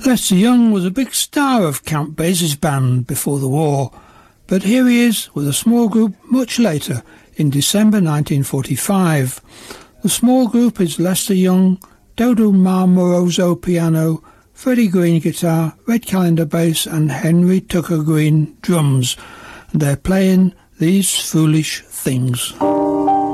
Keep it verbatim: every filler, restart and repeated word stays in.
Lester Young was a big star of Count Basie's band before the war, but here he is with a small group much later, in December nineteen forty-five. The small group is Lester Young, Dodo Marmoroso piano, Freddie Green guitar, Red Callender bass and Henry Tucker Green drums, and they're playing These Foolish Things.